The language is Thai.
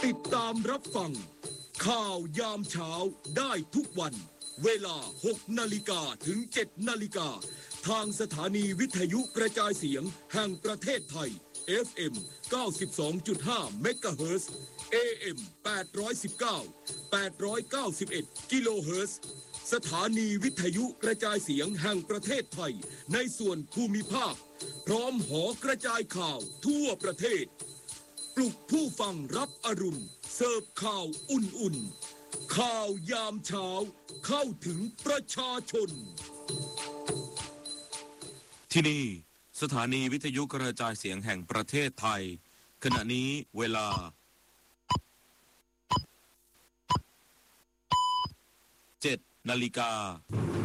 ติดตามรับฟังข่าวยามเช้าได้ทุกวันเวลา 6 นาฬิกาถึง 7 นาฬิกาทางสถานีวิทยุกระจายเสียงแห่งประเทศไทย FM 92.5 เมกะเฮิรตซ์ AM 819 891 กิโลเฮิรตซ์สถานีวิทยุกระจายเสียงแห่งประเทศไทยในส่วนภูมิภาคพร้อมหอกระจายข่าวทั่วประเทศปลุกผู้ฟังรับอรุณเสิร์ฟข่าวอุ่นๆข่าวยามเช้าเข้าถึงประชาชนที่นี่สถานีวิทยุกระจายเสียงแห่งประเทศไทยขณะนี้เวลา 7 นาฬิกา